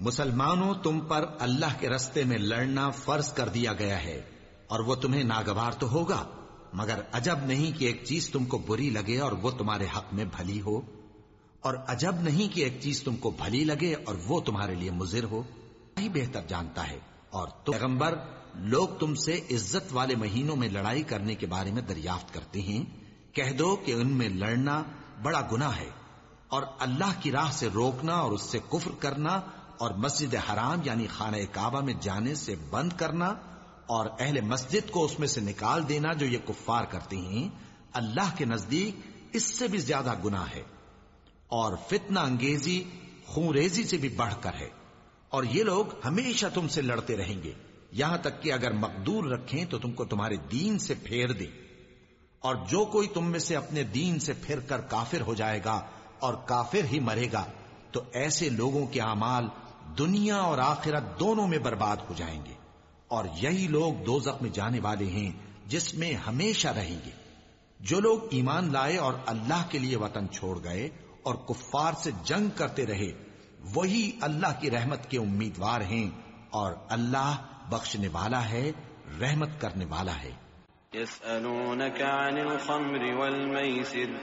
مسلمانوں، تم پر اللہ کے رستے میں لڑنا فرض کر دیا گیا ہے، اور وہ تمہیں ناگوار تو ہوگا، مگر عجب نہیں کہ ایک چیز تم کو بری لگے اور وہ تمہارے حق میں بھلی ہو، اور عجب نہیں کہ ایک چیز تم کو بھلی لگے اور وہ تمہارے لیے مضر ہو۔ ہی بہتر جانتا ہے۔ اور تو پیغمبر، لوگ تم سے عزت والے مہینوں میں لڑائی کرنے کے بارے میں دریافت کرتے ہیں، کہہ دو کہ ان میں لڑنا بڑا گناہ ہے، اور اللہ کی راہ سے روکنا اور اس سے کفر کرنا اور مسجد حرام یعنی خانہ کعبہ میں جانے سے بند کرنا اور اہل مسجد کو اس میں سے نکال دینا جو یہ کفار کرتے ہیں، اللہ کے نزدیک اس سے بھی زیادہ گناہ ہے، اور فتنہ انگیزی خونریزی سے بھی بڑھ کر ہے۔ اور یہ لوگ ہمیشہ تم سے لڑتے رہیں گے، یہاں تک کہ اگر مقدور رکھیں تو تم کو تمہارے دین سے پھیر دیں، اور جو کوئی تم میں سے اپنے دین سے پھر کر کافر ہو جائے گا اور کافر ہی مرے گا تو ایسے لوگوں کے اعمال دنیا اور آخرت دونوں میں برباد ہو جائیں گے، اور یہی لوگ دوزخ میں جانے والے ہیں جس میں ہمیشہ رہیں گے۔ جو لوگ ایمان لائے اور اللہ کے لیے وطن چھوڑ گئے اور کفار سے جنگ کرتے رہے، وہی اللہ کی رحمت کے امیدوار ہیں، اور اللہ بخشنے والا ہے، رحمت کرنے والا ہے۔ يسألونك عن الخمر والميسر